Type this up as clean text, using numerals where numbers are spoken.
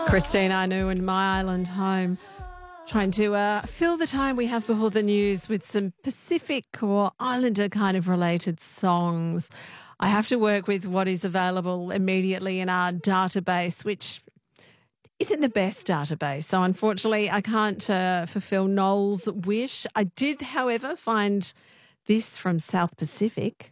Christine Anu and My Island Home, trying to fill the time we have before the news with some Pacific or Islander kind of related songs. I have to work with what is available immediately in our database, which isn't the best database. So unfortunately, I can't fulfill Noel's wish. I did, however, find this from South Pacific.